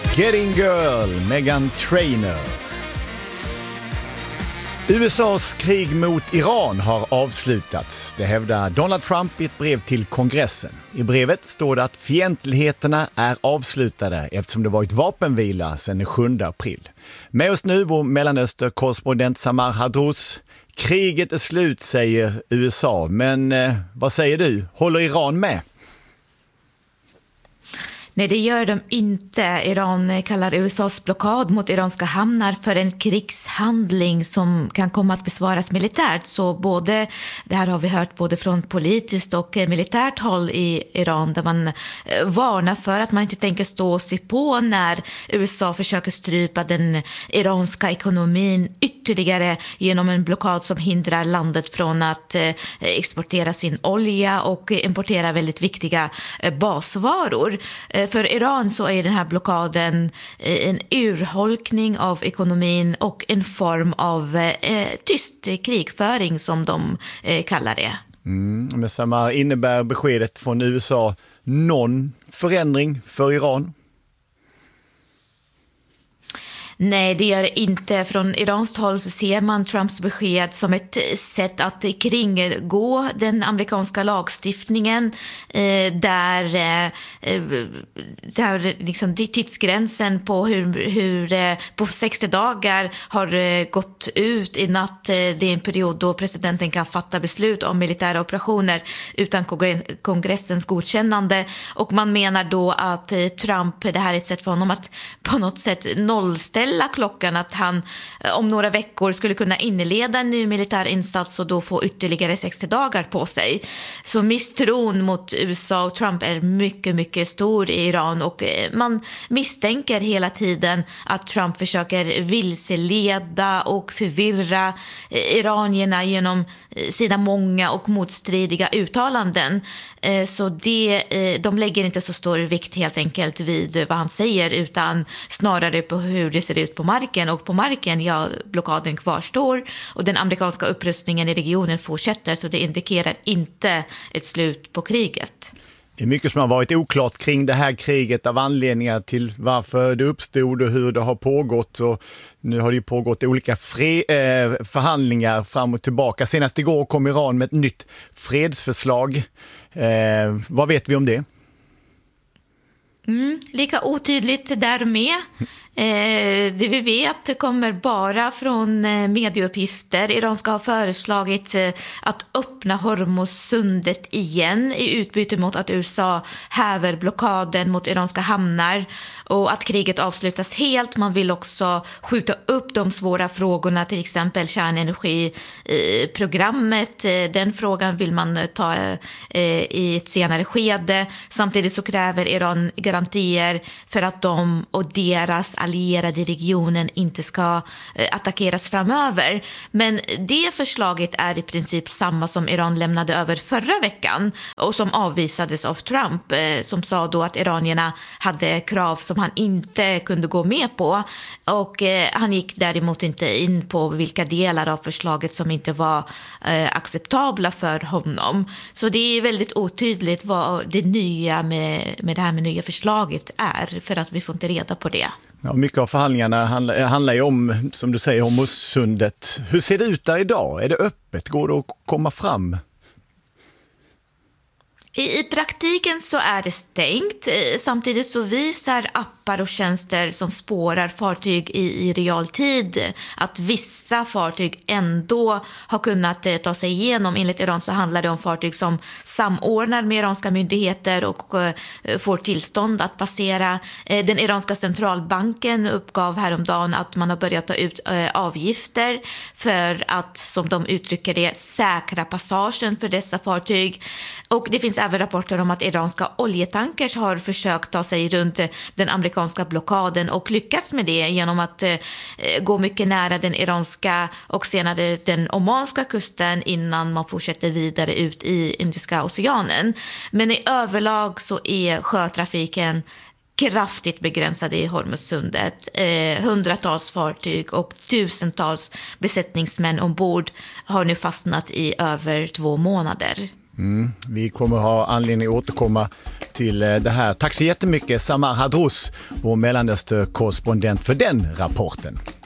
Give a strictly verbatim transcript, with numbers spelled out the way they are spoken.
Getting Girl, Meghan Trainor. U S A:s krig mot Iran har avslutats. Det hävdar Donald Trump i ett brev till kongressen. I brevet står det att fientligheterna är avslutade eftersom det varit vapenvila sedan den sjunde april. Med oss nu vår Mellanöstern-korrespondent Samar Hadrouz. Kriget är slut, säger U S A. Men eh, vad säger du? Håller Iran med? Nej, det gör de inte. Iran kallar U S A:s blockad mot iranska hamnar för en krigshandling som kan komma att besvaras militärt. Så både, det här har vi hört både från politiskt och militärt håll i Iran, där man varnar för att man inte tänker stå och se på när U S A försöker strypa den iranska ekonomin ytterligare genom en blockad som hindrar landet från att exportera sin olja och importera väldigt viktiga basvaror. För Iran så är den här blockaden en urholkning av ekonomin och en form av eh, tyst krigföring som de eh, kallar det. Mm, men Samar, innebär beskedet från U S A någon förändring för Iran? Nej, det gör inte. Från Irans håll så ser man Trumps besked som ett sätt att kringgå den amerikanska lagstiftningen eh, där, eh, där liksom tidsgränsen på, hur, hur, eh, på sextio dagar har eh, gått ut i natt. Eh, det är en period då presidenten kan fatta beslut om militära operationer utan kongressens godkännande. Och man menar då att eh, Trump, det här är ett sätt för honom att på något sätt nollställa klockan, att han om några veckor skulle kunna inleda en ny militär insats och då få ytterligare sextio dagar på sig. Så misstron mot U S A och Trump är mycket, mycket stor i Iran, och man misstänker hela tiden att Trump försöker vilseleda och förvirra iranierna genom sina många och motstridiga uttalanden. Så det, de lägger inte så stor vikt helt enkelt vid vad han säger, utan snarare på hur det ser ut på marken. Och på marken, ja, blockaden kvarstår och den amerikanska upprustningen i regionen fortsätter, så det indikerar inte ett slut på kriget. Det är mycket som har varit oklart kring det här kriget, av anledningar till varför det uppstod och hur det har pågått. Och nu har det ju pågått olika fre- eh, förhandlingar fram och tillbaka. Senast igår kom Iran med ett nytt fredsförslag. Eh, vad vet vi om det? Mm, lika otydligt där med. Eh, det vi vet kommer bara från eh, medieuppgifter. Iran ska ha föreslagit eh, att öppna Hormuzsundet igen i utbyte mot att U S A häver blockaden mot iranska hamnar och att kriget avslutas helt. Man vill också skjuta upp de svåra frågorna, till exempel kärnenergiprogrammet. Eh, den frågan vill man ta eh, i ett senare skede. Samtidigt så kräver Iran garantier för att de och deras allierade i regionen inte ska eh, attackeras framöver. Men det förslaget är i princip samma som Iran lämnade över förra veckan och som avvisades av Trump, eh, som sa då att iranierna hade krav som han inte kunde gå med på, och eh, han gick däremot inte in på vilka delar av förslaget som inte var eh, acceptabla för honom. Så det är väldigt otydligt vad det nya med, med det här med nya förslaget är, för att vi får inte reda på det. Ja, mycket av förhandlingarna handlar, handlar ju om, som du säger, om Hormuzsundet. Hur ser det ut där idag? Är det öppet? Går det att komma fram? I, I praktiken så är det stängt. Samtidigt så visar appar och tjänster som spårar fartyg i, i realtid att vissa fartyg ändå har kunnat eh, ta sig igenom. Enligt Iran så handlar det om fartyg som samordnar med iranska myndigheter och eh, får tillstånd att passera. Eh, den iranska centralbanken uppgav häromdagen att man har börjat ta ut eh, avgifter för att, som de uttrycker det, säkra passagen för dessa fartyg. Och det finns även rapporter om att iranska oljetankers har försökt ta sig runt den amerikanska blockaden och lyckats med det genom att eh, gå mycket nära den iranska och senare den omanska kusten innan man fortsätter vidare ut i Indiska oceanen. Men i överlag så är sjötrafiken kraftigt begränsade i Hormuzsundet. Eh, hundratals fartyg och tusentals besättningsmän ombord har nu fastnat i över två månader. Mm, vi kommer ha anledning att återkomma till det här. Tack så jättemycket Samar Hadrous, vår Mellanöstern-korrespondent, för den rapporten.